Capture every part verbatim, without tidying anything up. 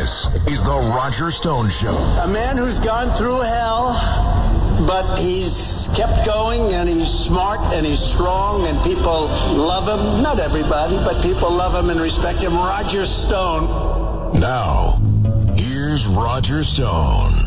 This is the Roger Stone Show. A man who's gone through hell, but he's kept going, and he's smart, and he's strong, and people love him. Not everybody, but people love him and respect him. Roger Stone. Now, here's Roger Stone.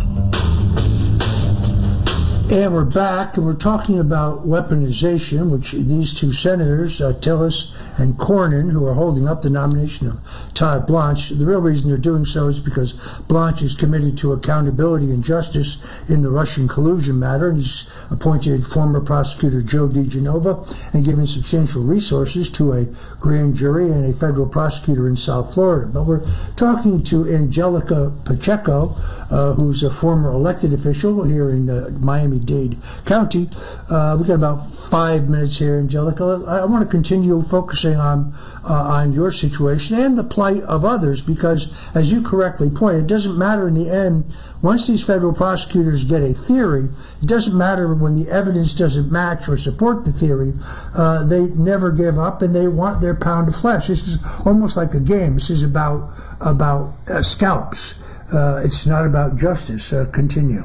And we're back, and we're talking about weaponization, which these two senators, uh, Tillis and Cornyn, who are holding up the nomination of Todd Blanche, the real reason they're doing so is because Blanche is committed to accountability and justice in the Russian collusion matter, and he's appointed former prosecutor Joe DiGenova and given substantial resources to a grand jury and a federal prosecutor in South Florida. But we're talking to Angelica Pacheco, uh, who's a former elected official here in uh, Miami-Dade County. Uh, we've got about five minutes here, Angelica. I, I want to continue focusing on uh, on your situation and the plight of others, because, as you correctly point, it doesn't matter in the end. Once these federal prosecutors get a theory, it doesn't matter when the evidence doesn't match or support the theory. Uh, they never give up, and they want their pound of flesh. This is almost like a game. This is about about uh, scalps. Uh, it's not about justice. Uh, continue.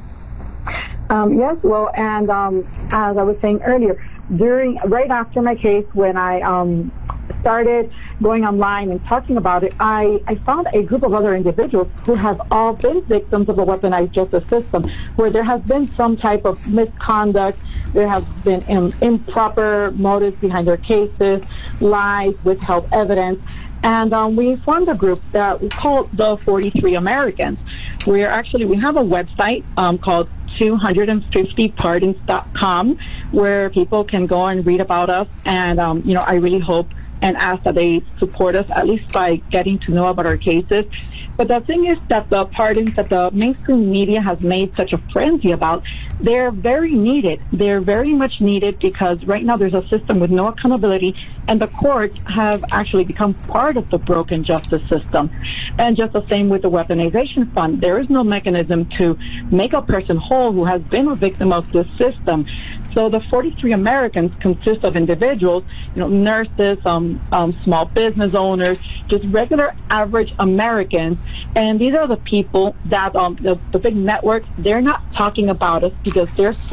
Um, yes, well, and um, as I was saying earlier, during right after my case, when I um, started going online and talking about it, I, I found a group of other individuals who have all been victims of a weaponized justice system, where there has been some type of misconduct, there has been um, improper motives behind their cases, lies, withheld evidence. And um, we formed a group that we called the forty-three Americans. We're actually, we have a website um, called two fifty pardons dot com, where people can go and read about us. And, um, you know, I really hope and ask that they support us, at least by getting to know about our cases. But the thing is that the pardons that the mainstream media has made such a frenzy about, they're very needed. They're very much needed because right now there's a system with no accountability, and the courts have actually become part of the broken justice system. And just the same with the weaponization fund. There is no mechanism to make a person whole who has been a victim of this system. So the forty-three Americans consist of individuals, you know, nurses, um, um, small business owners, just regular average Americans. And these are the people that um, the, the big networks, they're not talking about us because they're so